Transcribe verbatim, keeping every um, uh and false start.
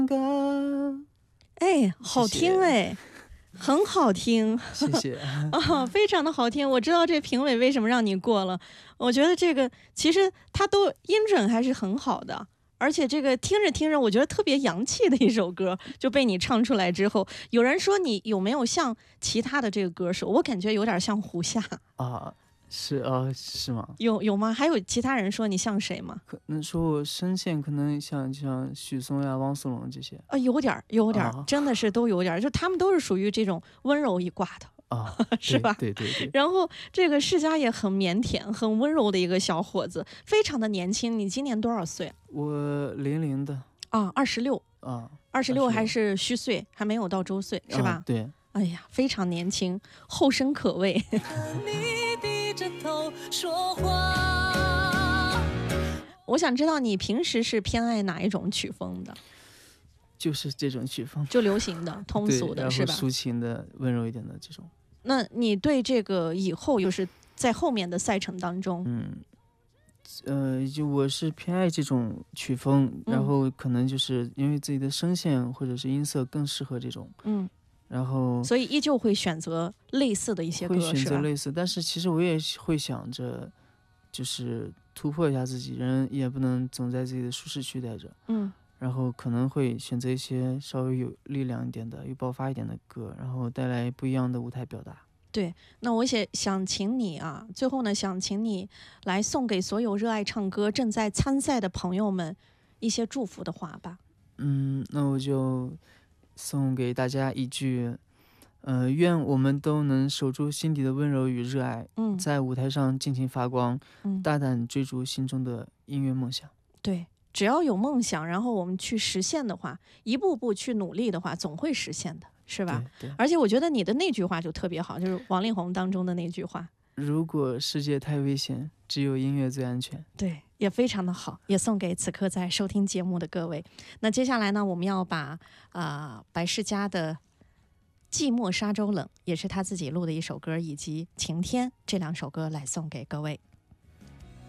哎，好听哎，很好听， 谢谢啊，非常的好听。我知道这评委为什么让你过了，我觉得这个其实他都音准还是很好的。而且这个听着听着，我觉得特别洋气的一首歌就被你唱出来之后，有人说你有没有像其他的这个歌手？我感觉有点像胡夏啊，是啊，是吗？ 有有吗？还有其他人说你像谁吗？ 可能说我声线可能像像许嵩呀、汪苏泷这些啊，有点有点、啊，真的是都有点，就他们都是属于这种温柔一挂的。 啊， 是吧？ 对对 对, 对。 然后这个世嘉也很腼腆、很温柔的一个小伙子，非常的年轻。你今年多少岁？ 我零零的啊，二十六啊， 二十六还是虚岁，还没有到周岁，是吧？ 啊、对。 哎呀，非常年轻，后生可畏。 你低着头说话。 我想知道你平时是偏爱哪一种曲风的？ 就是这种曲风， 就流行的、通俗的，是吧？ 抒情的、温柔一点的这种。 那你对这个以后就是在后面的赛程当中， 嗯，呃，就我是偏爱这种曲风， 嗯、 然后可能就是因为自己的声线或者是音色更适合这种， 嗯， 然后所以依旧会选择类似的一些歌， 会选择类似，但是其实我也会想着，就是突破一下自己，人也不能总在自己的舒适区待着， 嗯。 然后可能会选择一些稍微有力量一点的、有爆发一点的歌，然后带来不一样的舞台表达。 对，那我也想请你啊，最后呢，想请你来送给所有热爱唱歌、正在参赛的朋友们一些祝福的话吧。 嗯，那我就送给大家一句，呃，愿我们都能守住心底的温柔与热爱， 嗯， 在舞台上尽情发光， 嗯， 大胆追逐心中的音乐梦想。 对。只要有梦想，然后我们去实现的话，一步步去努力的话，总会实现的，是吧？ 对对。 而且我觉得你的那句话就特别好，就是王力宏当中的那句话： 如果世界太危险，只有音乐最安全。 对，也非常的好，也送给此刻在收听节目的各位。那接下来呢，我们要把啊、呃、白世嘉的《寂寞沙洲冷》，也是他自己录的一首歌，以及《晴天》这两首歌来送给各位。